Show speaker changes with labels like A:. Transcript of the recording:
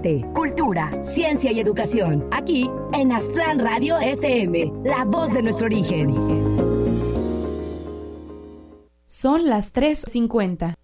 A: arte, cultura, ciencia y educación. Aquí en Aztlán Radio FM, la voz de nuestro origen.
B: Son las 3:50.